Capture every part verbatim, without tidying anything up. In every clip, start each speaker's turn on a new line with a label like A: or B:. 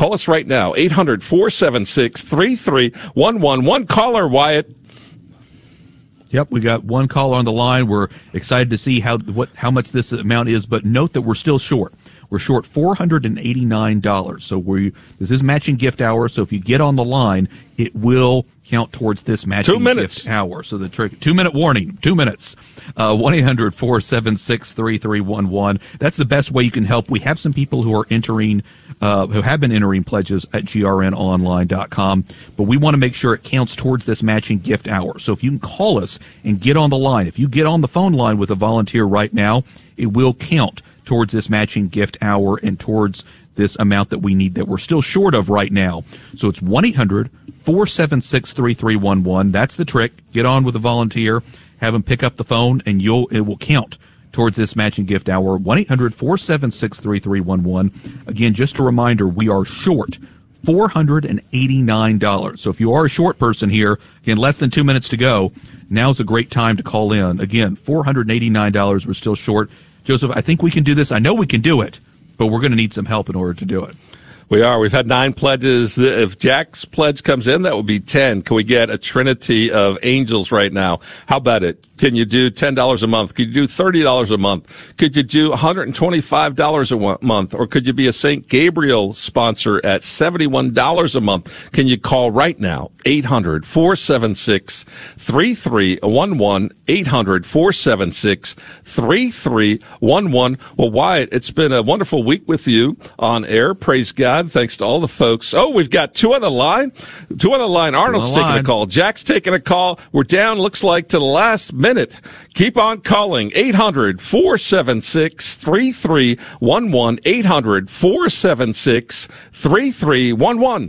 A: Call us right now, eight hundred, four seven six, three three one one. One caller, Wyatt.
B: Yep, we got one caller on the line. We're excited to see how what how much this amount is, but note that we're still short. We're short four hundred eighty-nine dollars. So we this is matching gift hour. So if you get on the line, it will count towards this matching
A: two minutes.
B: gift hour. So the trick, two minute warning, two minutes. Uh, one eight hundred, four seven six, three three one one. That's the best way you can help. We have some people who are entering, uh, who have been entering pledges at G R N online dot com, but we want to make sure it counts towards this matching gift hour. So if you can call us and get on the line, if you get on the phone line with a volunteer right now, it will count towards this matching gift hour and towards this amount that we need that we're still short of right now. So it's one eight hundred, four seven six, three three one one. That's the trick. Get on with a volunteer, have them pick up the phone, and you'll it will count towards this matching gift hour. one eight hundred, four seven six, three three one one. Again, just a reminder, we are short four hundred eighty-nine dollars. So if you are a short person here, again, less than two minutes to go, now's a great time to call in. Again, four hundred eighty-nine dollars. We're still short. Joseph, I think we can do this. I know we can do it, but we're going to need some help in order to do it.
A: We are. We've had nine pledges. If Jack's pledge comes in, that would be ten. Can we get a trinity of angels right now? How about it? Can you do ten dollars a month? Could you do thirty dollars a month? Could you do one hundred twenty-five dollars a month? Or could you be a Saint Gabriel sponsor at seventy-one dollars a month? Can you call right now? eight hundred, four seven six, three three one one. eight hundred, four seven six, three three one one. Well, Wyatt, it's been a wonderful week with you on air. Praise God. Thanks to all the folks. Oh, we've got two on the line. Two on the line. Arnold's taking
B: line.
A: a call. Jack's taking a call. We're down, looks like, to the last minute. Keep on calling. eight hundred, four seven six, three three one one. eight hundred, four seven six, three three one one.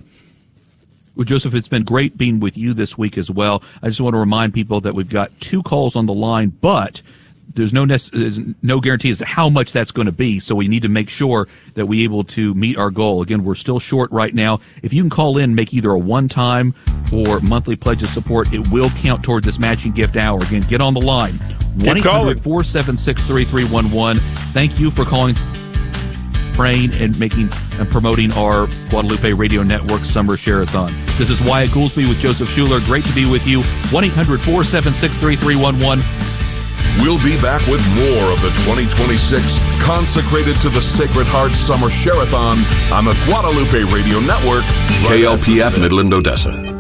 B: Well, Joseph, it's been great being with you this week as well. I just want to remind people that we've got two calls on the line, but there's no nec- there's no guarantee as to how much that's going to be, so we need to make sure that we're able to meet our goal. Again, we're still short right now. If you can call in, make either a one-time or monthly pledge of support, it will count toward this matching gift hour. Again, get on the line. one eight hundred, four seven six, three three one one. Thank you for calling, praying, and making and promoting our Guadalupe Radio Network Summer Share-a-thon. This is Wyatt Goolsby with Joseph Schuler. Great to be with you. one eight hundred, four seven six, three three one one.
C: We'll be back with more of the twenty twenty-six Consecrated to the Sacred Heart Summer Share-a-thon on the Guadalupe Radio Network.
D: K L P F Midland, Odessa.